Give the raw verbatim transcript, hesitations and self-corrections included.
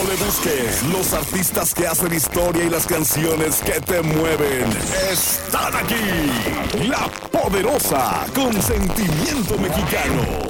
le busques, los artistas que hacen historia y las canciones que te mueven están aquí. La Poderosa, con sentimiento mexicano.